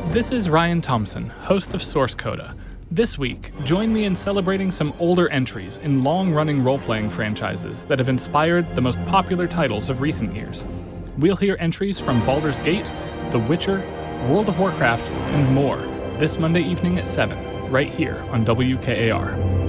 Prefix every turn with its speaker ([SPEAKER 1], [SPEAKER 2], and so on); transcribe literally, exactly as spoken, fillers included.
[SPEAKER 1] This is Ryan Thompson, host of Source Coda. This week, join me in celebrating some older entries in long-running role-playing franchises that have inspired the most popular titles of recent years. We'll hear entries from Baldur's Gate, The Witcher, World of Warcraft, and more this Monday evening at seven, right here on W K A R.